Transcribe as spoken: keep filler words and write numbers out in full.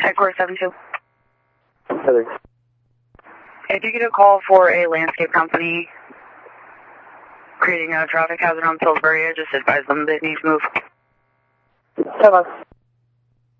Headquarters seven two. Heather. If you get a call for a landscape company creating a traffic hazard on Pillsbury, just advise them they need to move. Seven.